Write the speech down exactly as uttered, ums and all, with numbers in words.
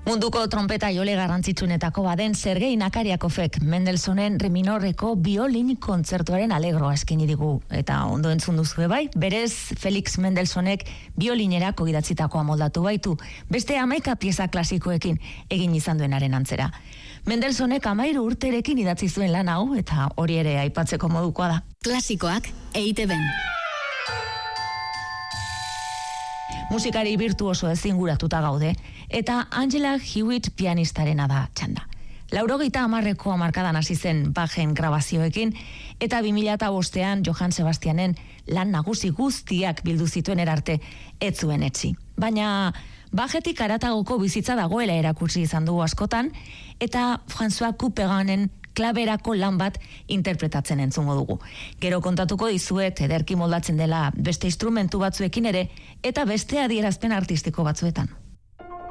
Munduko trompeta jole garrantzitsuenetako baden Sergei Nakariakovek Mendelsonen Re minorreko biolin kontzertuaren alegroa eskaini digu. Eta ondo entzun duzue bai, berez Felix Mendelsonek biolinerako idatzitakoa moldatu baitu, beste hamaika pieza klasikoekin egin izan duenaren antzera. Mendelsonek hamairu urterekin idatzi zuen lan hau, eta hori ere aipatzeko modukoa da. Klasikoak E I Te Ben. Musikari birtuoso ezinguratuta gaude, eta Angela Hewitt pianistarena da txanda. Laurogeita hamarreko hamarkadan hasi zen Bachen grabazioekin, eta bi mila bostean Johann Sebastianen lan nagusi guztiak bildu zituen erarte ez zuen etzi. Baina Bachetik haratagoko bizitza dagoela erakutsi izan dugu askotan, eta François Couperin klaberako lan bat interpretatzen entzungo dugu. Gero kontatuko dizuet ederki moldatzen dela beste instrumentu batzuekin ere, eta beste adierazpen artistiko batzuetan.